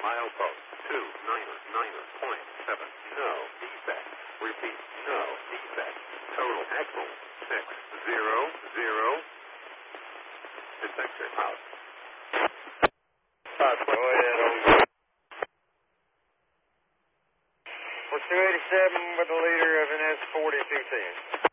Milepost 299.7. No defect. Repeat. No defect. Total axle 600. Detector out. Go ahead. We're 287 with the leader of an S4210.